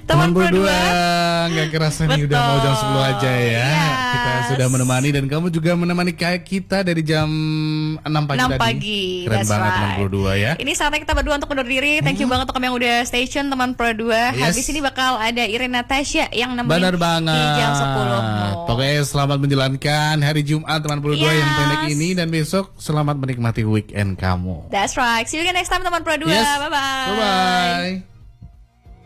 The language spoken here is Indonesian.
Teman Pro 2, nggak kerasa nih udah mau jam 10 aja ya. Yes. Kita sudah menemani dan kamu juga menemani kita dari jam 6 pagi 6 tadi. pagi. Keren That's banget right. Teman Pro 2 ya. Ini saatnya kita berdua untuk undur diri. Thank you banget untuk kamu yang udah stay tune Teman Pro 2. Yes. Habis ini bakal ada Irina Tasya yang nemenin Benar di banget. jam 10. Pokoknya selamat menjalankan hari Jumat Teman Pro 2 yang Yes. pendek ini. Dan besok selamat menikmati weekend kamu. That's right. See you again next time Teman Pro 2. Yes. Bye-bye. Bye-bye.